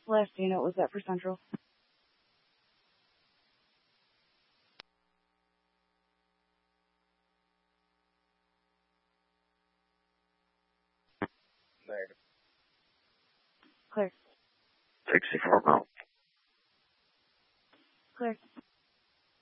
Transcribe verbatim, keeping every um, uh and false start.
last unit was that for Central? Negative. Clear. sixty-four mile. Clear.